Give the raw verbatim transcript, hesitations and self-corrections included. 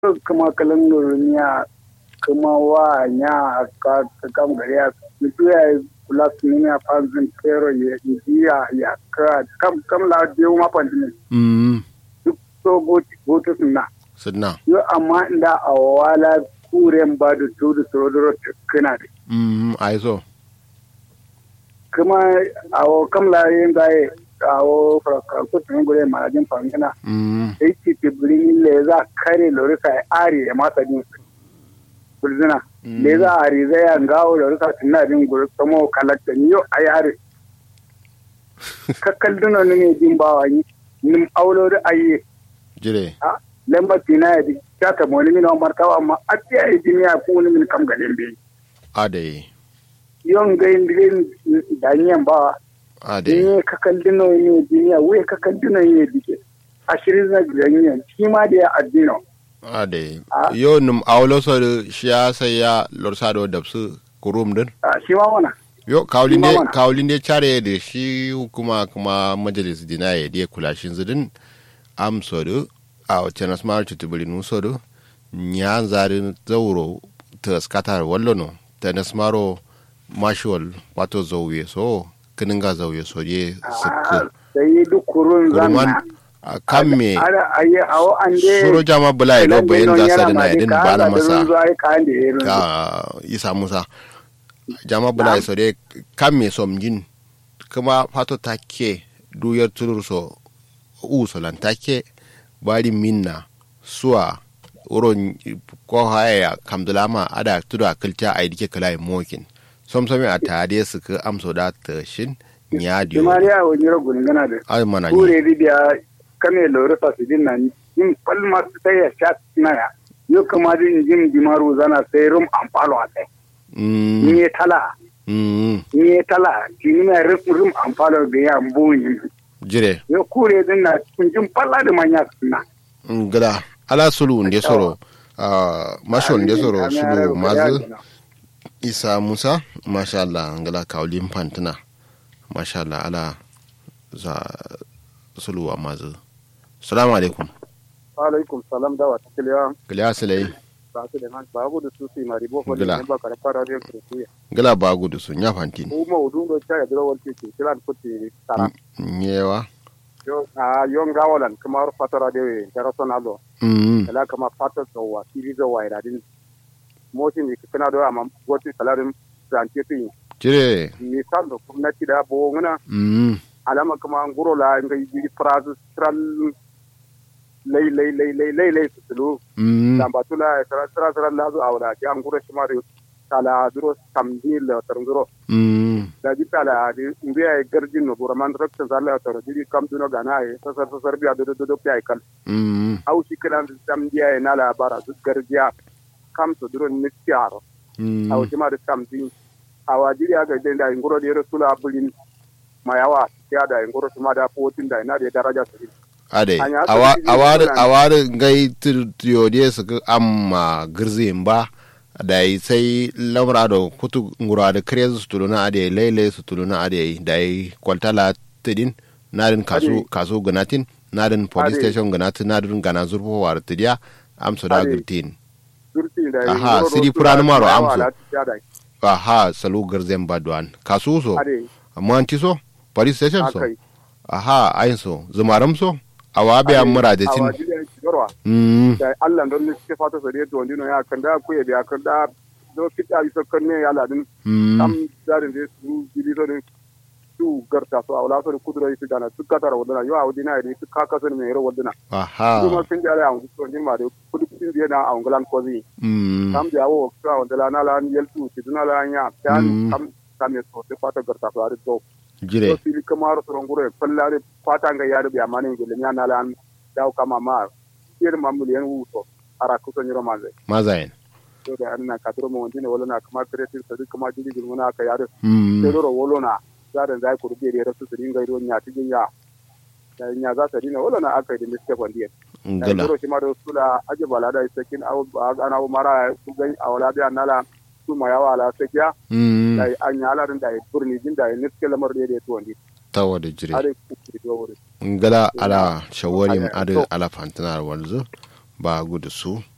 kuma kalan duniya kuma wa nya ka kam gari ya mutu ya kula su ne a fanzin kero ya ya ya ka kam kam la biyu ma pandini mm duk so goti goto sunna sunna yo amma inda a wala kuren ba da tudu sodoro kana da mm ai so kuma a kam la yin gaye awo farkutun gure marajin fangina sai ci tibirin le za kare lorisa ari ya masa din kulzina le za ari zai ya ngawo lorisa tunna din gure samo kalakta ni yo ai ari kakkal duno ne din bawa ni nim aulo da ayi jire ha lemba tina di ta mo ni no martawa amma atiya yi diniya ko ni min kam galen be ade yon ga indin danyen bawa ade ne kakan dino ne duniya wai kakan dino ne dike ashirin na ganyen shi ma da ya addino ade yo num awlo so shiya sai ya lorsado dabsu kurum din a shi ma wana yo kawlin de kawlin de chare da shi hukuma kuma majalis dinaye da kula shin zudin am so do a wacce smart to bulin so do nyan zarin zauro ta skatar wallono ta nasmaro mashwal wato zauye so kinin ga zauye soje suka sai duk kurun zanna kamme ayi awo ande suro jama bulai lo bayin za sa dana idin bana masa ka isa musa jama bulai soje kamme somjin kuma fato take duyar turur so usolan take bari minna suwa uron ko haya kamdulama ada tudu akilta ai dike kalai mokin somsomi a tare su ka amso da ta shin ya diyo jumariya wani rogun gana da ai mana ni kure bidiya kame lori fasidin nan in palma sai ya chat na ya yo kuma din jin dimaru zana sai rum amfalo a sai mm ni tala mm ni tala kini na rum amfalo da ya mbuni jire yo kure din na jin palla da manya suna ngada ala sulu nde soro ah mashon nde soro sulu mazu isa musa mashallah ngala kawlin fantina mashallah ala za suluwa mazu assalamu alaikum wa alaikum salam da wata kiliya kiliya salai ba su da man ba gudu su sai mari bo ko ne ba kare fara da su ngala ba gudu su nya fantin ko mo dun do ta da rawar ke kiran kuti tara nyewa yo a yo ngawalan kamar fatara da international mm kala kama fatar da wa tv da wa iradin motin ne kana da amma goti salarin transitin jire misal da gwamnati da bo ngana mm alama kuma nguro la ngai bi phrase tral lay lay lay lay lay lay sulu mm dan batula tral tral tral la zo awda ki an nguro shima da tala duro tamdil la tarnguro mm da ji tala di ngiya garjin no buraman rakta zalla tar di kam duno gana e sasar sasar biya do do do pi kal mm au shi kan tamdiya na la bara su garjiya kam to duro nistiaro mm au shima da tamdin awajiri aga da nguro da rasula bulin mayawa ya da ngoro kuma da fotin da ina da daraja su ade awa awar awar gai tiyo su amma girzin ba da sai lamra da kutu ngura da krez su tuluna ade lele su tuluna ade da kwaltala tidin narin kasu kasu ganatin narin police station ganatin narin gana zurfo war tidiya amso da girtin aha siri puran maro amso aha salu girzin badwan kasu so amma anti so police station so aha ayin so zumaram so awa biya muradatin mm da Allah don ne ke fata sare to ndino ya kan da ku ya biya kan da do fita yi so kan ne ya ladin kam zarin da su gidi so su garta so awla so kudura yi gana su katara wadana yo awdina yi su kaka so ne ro wadana aha kuma kin da ya so ni ma da kudu kin da na awgalan ko zi mm kam da wo ka wadala na la ni yeltu tiduna la nya tan kam kam so te fata garta so ari to jire to fili kamar so ngure fallare fata nga yaro biya manin gele nya na lan daw kama mar ir mamulian wuto ara ko so nyiro maze mazain to da anna kadro mo ndine wala na kama creative sadu kama jili gulmuna ka yaro mm to ro wolo na zadan zai ku rubi da su din gairo nya tijin ya da nya za ta dina wala na aka da mistake wandi ngala to shi ma da sula aje bala da sakin aw ana mara ku gai awla da nala su ma yawa la sakiya mm dai an yala da burni jin da niske lamar da to wandi tawa da jire are ku do wore ngala ala shawarim ade ala fantanar wanzu ba gudu su